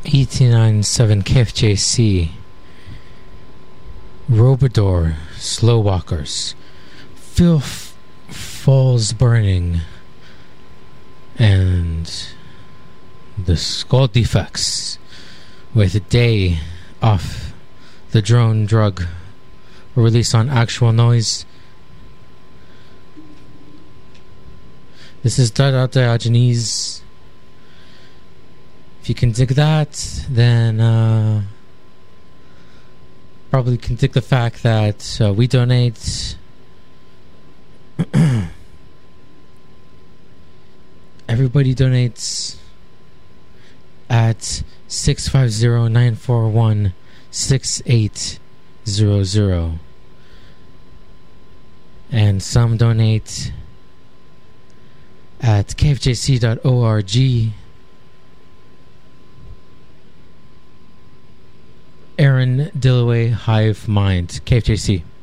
ET97 KFJC, Robador, Slow Walkers, Filth Falls Burning, and the Skull Defects with a Day off the Drone Drug, released on Actual Noise. This is Diogenes. If you can dig that, then probably can dig the fact that we donate everybody donates at 650-941-6800, and some donate at kfjc.org. Aaron Dillaway, Hive Mind, KFJC.